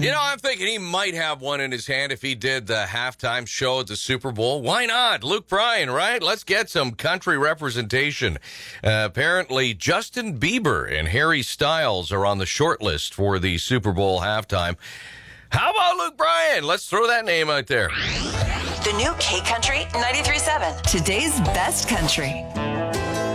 I'm thinking he might have one in his hand if he did the halftime show at the Super Bowl. Why not? Luke Bryan, right? Let's get some country representation. Apparently, Justin Bieber and Harry Styles are on the short list for the Super Bowl halftime. How about Luke Bryan? Let's throw that name out there. The new K Country 93.7. Today's best country.